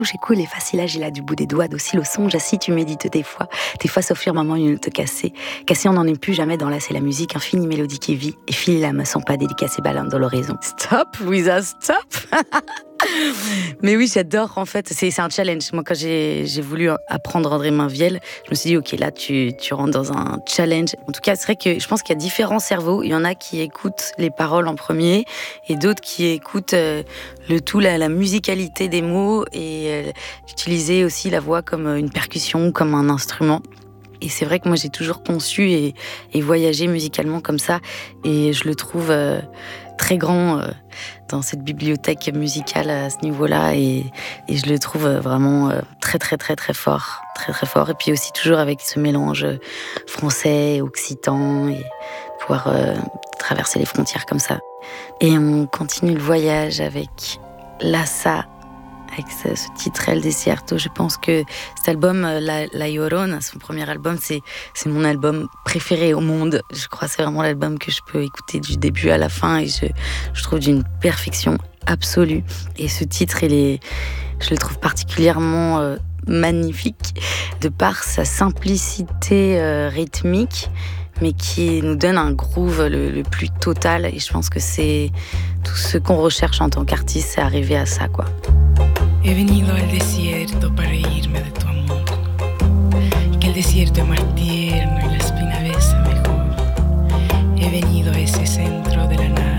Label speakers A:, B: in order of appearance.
A: J'ai cool et facile agile à du bout des doigts, docile au songe, assis tu médites des fois s'offrir maman une note cassée. Cassée on n'en est plus jamais d'enlacer la musique, infinie mélodie qui vit, et filer la main sans pas dédicacée balade dans l'horizon. Stop, Louisa, stop. Mais oui, j'adore en fait, c'est un challenge. Moi quand j'ai voulu apprendre André Mainviel, je me suis dit ok là tu rentres dans un challenge. En tout cas c'est vrai que je pense qu'il y a différents cerveaux. Il y en a qui écoutent les paroles en premier et d'autres qui écoutent le tout, la musicalité des mots et utiliser aussi la voix comme une percussion, comme un instrument. Et c'est vrai que moi j'ai toujours conçu et voyagé musicalement comme ça, et je le trouve très grand dans cette bibliothèque musicale à ce niveau-là, et je le trouve vraiment très très très très fort, très très fort. Et puis aussi toujours avec ce mélange français, occitan, et pouvoir traverser les frontières comme ça. Et on continue le voyage avec Lassa, avec ce titre El Desierto. Je pense que cet album, La Llorona, son premier album, c'est mon album préféré au monde. Je crois que c'est vraiment l'album que je peux écouter du début à la fin, et je trouve d'une perfection absolue. Et ce titre, je le trouve particulièrement magnifique de par sa simplicité rythmique, mais qui nous donne un groove le plus total. Et je pense que c'est tout ce qu'on recherche en tant qu'artiste, c'est arriver à ça, quoi.
B: He venido al desierto para irme de tu amor, que el desierto es más tierno y la espina besa mejor. He venido a ese centro de la nada